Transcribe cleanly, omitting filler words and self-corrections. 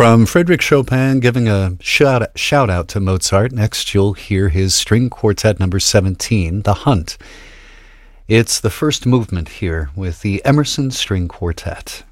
From Frédéric Chopin giving a shout out to Mozart. Next, you'll hear his string quartet number 17, The Hunt. It's the first movement here with the Emerson String Quartet.